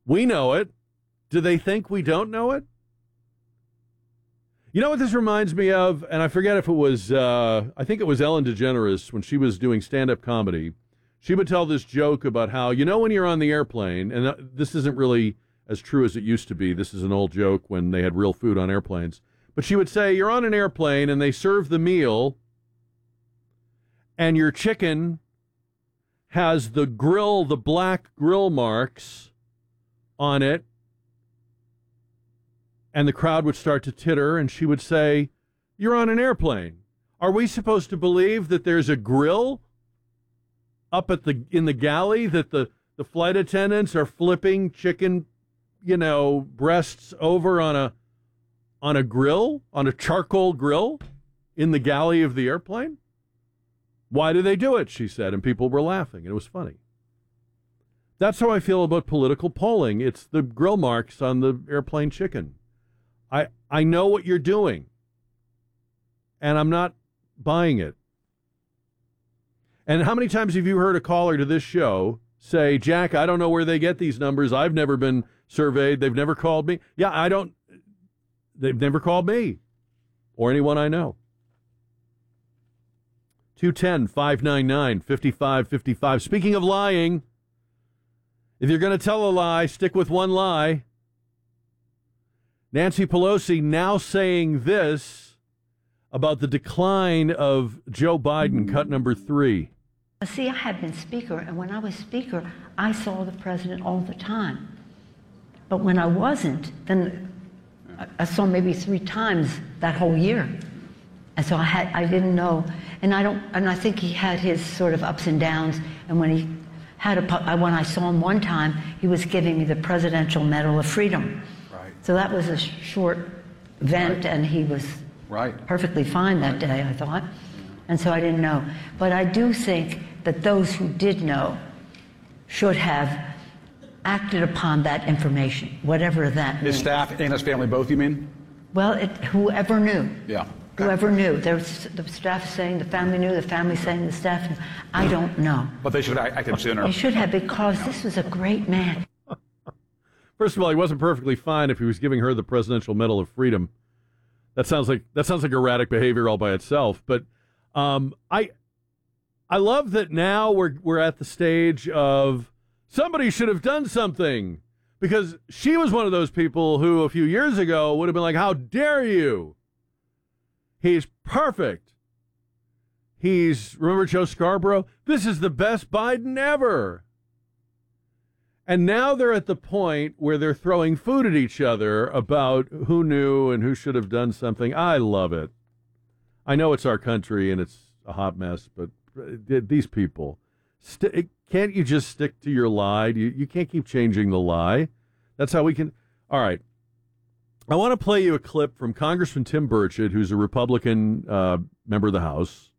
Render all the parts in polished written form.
We know it. Do they think we don't know it? You know what this reminds me of? And I forget if it was, I think it was Ellen DeGeneres when she was doing stand-up comedy. She would tell this joke about how, when you're on the airplane, and this isn't really as true as it used to be. This is an old joke when they had real food on airplanes. But she would say, you're on an airplane and they serve the meal and your chicken has the black grill marks on it. And the crowd would start to titter, and she would say, you're on an airplane. Are we supposed to believe that there's a grill up in the galley, that the flight attendants are flipping chicken, breasts over on a grill, on a charcoal grill in the galley of the airplane? Why do they do it, she said, and people were laughing, and it was funny. That's how I feel about political polling. It's the grill marks on the airplane chicken. I know what you're doing, and I'm not buying it. And how many times have you heard a caller to this show say, Jack, I don't know where they get these numbers. I've never been surveyed. They've never called me. Yeah, they've never called me or anyone I know. 210-599-5555. Speaking of lying, if you're going to tell a lie, stick with one lie. Nancy Pelosi now saying this about the decline of Joe Biden, cut number 3. See, I have been speaker, and when I was speaker, I saw the president all the time. But when I wasn't, then I saw maybe 3 times that whole year. And so I didn't know, and I think he had his sort of ups and downs. And when when I saw him one time, he was giving me the Presidential Medal of Freedom. Right. So that was a short event, and he was perfectly fine that day, I thought. And so I didn't know. But I do think that those who did know should have acted upon that information, whatever that means. His staff and his family both, you mean? Well, whoever knew. Yeah. Okay. Whoever knew. There's the staff saying the family knew, the family saying the staff knew. I don't know. But they should have acted sooner. They should have, because this was a great man. First of all, he wasn't perfectly fine if he was giving her the Presidential Medal of Freedom. That sounds like erratic behavior all by itself. But I love that now we're at the stage of somebody should have done something, because she was one of those people who a few years ago would have been like, how dare you? He's perfect. Remember Joe Scarborough? This is the best Biden ever. And now they're at the point where they're throwing food at each other about who knew and who should have done something. I love it. I know it's our country and it's a hot mess, but these people, can't you just stick to your lie? You can't keep changing the lie. That's how we can. All right. I want to play you a clip from Congressman Tim Burchett, who's a Republican member of the House,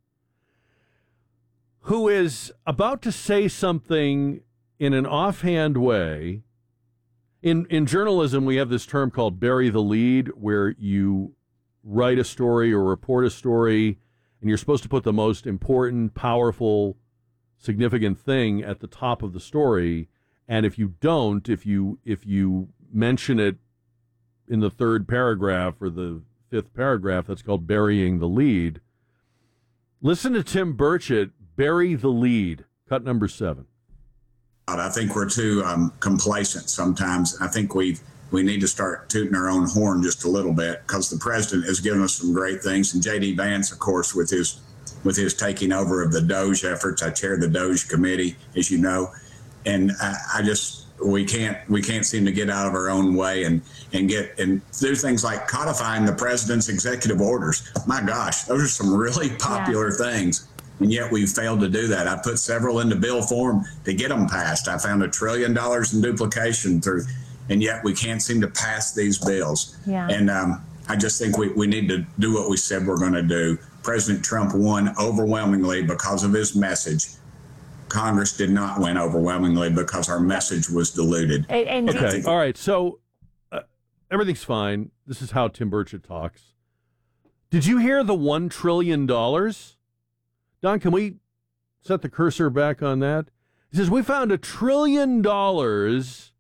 who is about to say something in an offhand way. In journalism, we have this term called bury the lead, where you write a story or report a story, and you're supposed to put the most important, powerful, significant thing at the top of the story. And if you don't, if you mention it in the 3rd paragraph or the 5th paragraph, that's called burying the lead. Listen to Tim Burchett bury the lead, cut number 7. I think we're too complacent sometimes. I think we need to start tooting our own horn just a little bit, because the president has given us some great things. And J.D. Vance, of course, with his taking over of the DOJ efforts. I chair the DOJ committee, as you know, and we can't seem to get out of our own way and do things like codifying the president's executive orders. My gosh, those are some really popular things. And yet we've failed to do that. I put several into bill form to get them passed. I found $1 trillion in duplication and yet we can't seem to pass these bills. Yeah. And I just think we need to do what we said we're going to do. President Trump won overwhelmingly because of his message. Congress did not win overwhelmingly because our message was diluted. Okay. All right. So everything's fine. This is how Tim Burchett talks. Did you hear the $1 trillion? Don, can we set the cursor back on that? He says, we found $1 trillion